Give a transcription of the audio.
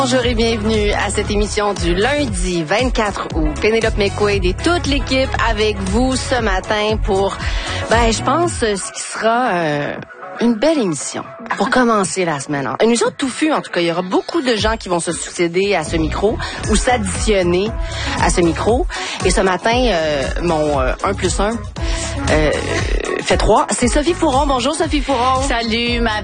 Bonjour et bienvenue à cette émission du lundi 24 août. Pénélope McQuaid et toute l'équipe avec vous ce matin pour, je pense, ce qui sera une belle émission pour commencer la semaine. Une émission touffue, en tout cas. Il y aura beaucoup de gens qui vont se succéder à ce micro ou s'additionner à ce micro. Et ce matin, mon 1 + 1 fait 3. C'est Sophie Fouron. Bonjour, Sophie Fouron. Salut, ma